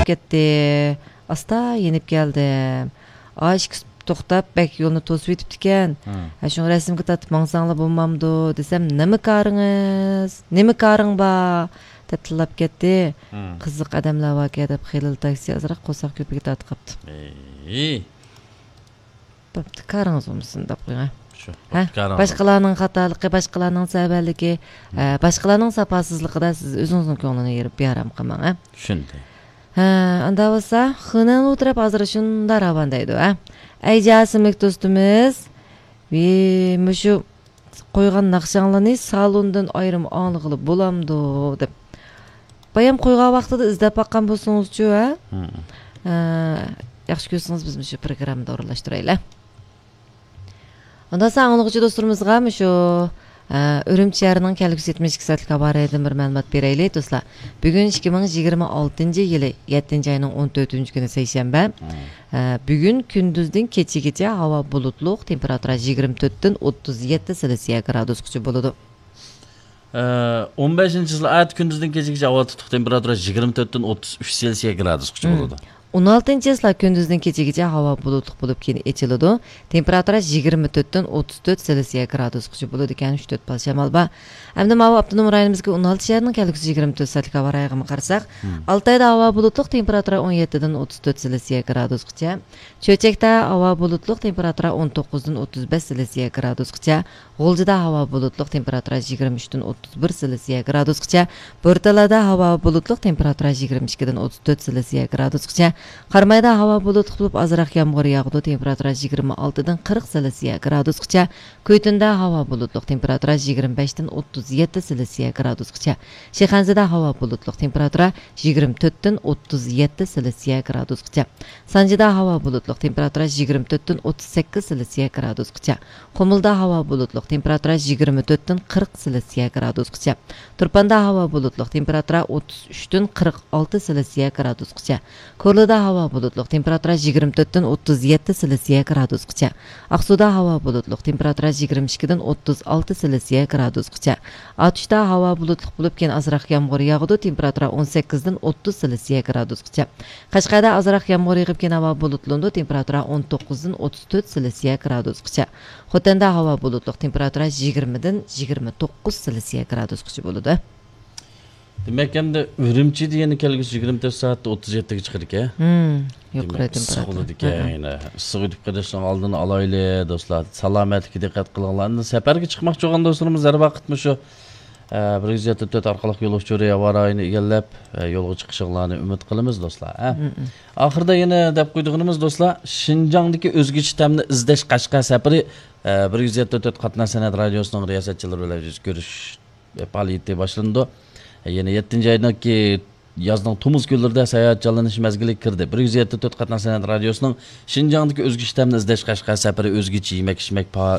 ketdi. Asta yenip geldim. Aşk to'xtab bak yo'lni to'sib yetibdi ekan. Shuni rasmga tatib mangsanglar bo'lmamdi desam, "Nima qaring bor?" deb tilab ketdi. Qiziq odamlar voqea deb xilil taksi azroq qo'saq ko'piga tatib qapti. Bo'pti, qaringiz bo'lsin deb qo'ying. Başqalarning xatoligi, başqalarning sababligi, başqalarning sapasizligida siz o'zingizning ko'nglini yerib beram qilmang, ha? Tushundim. Anda bo'lsa, xonani o'tirib hozir shunda ravan deydi, ha? Ayjasimlik do'stimiz, mushu qo'ygan naqshanglarni salondan ayrim ongli qilib bo'lamdi deb. Bayam qo'ygan vaqtida izlab baqqan bo'lsangiz-chi, ha? Yaxshi ko'rsangiz biz shu programmani o'rinlashtiraylik. Ondan sonra anlıqçı dostlarımızga şu Ürümçi şəhərinin kelgusi 72 saatlik habarədən bir məlumat berəylik dostlar. Bugün 2026 yılı 7 ayının 14 günü seyşənbə. Bugün gündüzdən keçə hava bulutluq, temperatura 24-dən 37 Selsiya gradusqacha boladı. 15 yıl ayet gündüzdən keçə hava tutuq, temperatura 24-dən 33 Selsiya gradusqacha boladı. 16 yıllar gündüzden keçə hava bulutluq bo'lib keyin echiladi. Temperatura 24'dan 34 Selsiya gradusqacha bo'ladi ekan, 3-4 bal shamol bor. Hamda Mavi avtonom rayonimizga 16 shahrining kelgusi 24 soatlik havo rayog'ini qarasak, Altayda havo bulutluq, temperatura 17'dan 34 Selsiya gradusqacha. Cho'chakda havo bulutluq, temperatura 19'dan 35 Selsiya gradusqacha. G'o'ljida havo bulutluq, temperatura 23'dan 31 Selsiya gradusqacha. Bo'rtalada havo bulutluq, temperatura 22'dan 34 Selsiya gradusqacha. Qarmayda havo bulutluq bo'lib azroq yomg'ir yog'di, temperatura 26'dan 40 Selsiya gradusqacha. Ko'ytunda havo bulutluq, temperatura 25'dan 37 Selsiya gradusqacha. Shixanzada havo bulutluq, temperatura 24'dan 37 Selsiya gradusqacha. Sanjida havo bulutluq, temperatura 24'dan 38 Selsiya gradusqacha. Qumulda havo bulutluq, temperatura 24'dan 40 Selsiya gradusqacha. Turpanda havo bulutluq, temperatura 33'dan 46 Selsiya gradusqacha. Korluda havo bulutluq, temperatura 24'dan 37 Selsiya gradusqacha. Aqsuda havo bulutluq, temperatura 22'dan 36 Selsiya gradusqacha. Atishda havo bulutluq bo'lib keyin azroq yomg'ir yog'di, temperatura 18'dan 30 Selsiya gradusqacha. Qashqarda azroq yomg'ir yog'ib keyin havo bulutlandi, temperatura 19'dan 34 Selsiya gradusqacha. Xotanda havo bulutluq, temperatura 20'dan 29 Selsiya gradusqacha bo'ladi. Demek endi Ürümçi degeni kelgusi 24 saatda 37 ga chiqar ekan. Yuqori temperatura. Issiq o'tib qolishdan oldin alaylik do'stlar. Salomatlikka diqqat qilinglar. Safarga chiqmoqchi bo'lgan do'stlarimiz har vaqtmi shu 174 orqali yo'l uchuri avarayini egallab yo'lga chiqishinglarni umid qilamiz do'stlar. Oxirida yana deb qo'ydig'imiz do'stlar, Shinjongdagi o'zgacha ta'mni izlash Qashqar safari 174 qatnash san'at radiosining riyosatchilari bilan ko'rish faoliyati boshlandi. Yine 7. aydaki yazdan Tumuz göllerinde seyahat canlanış mezgili kirdi. 174 qatnash san'at radiosunun Şinjongdagi o'zgacha ta'mni izlash Qashqar safari o'zgacha yemek içmek